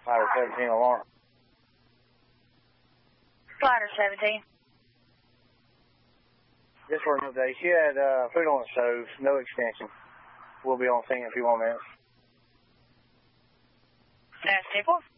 Ladder 17 alarm. Ladder 17. Just for an update, she had food on the stove, no extension. We'll be on scene in a few more minutes. That's 10-4.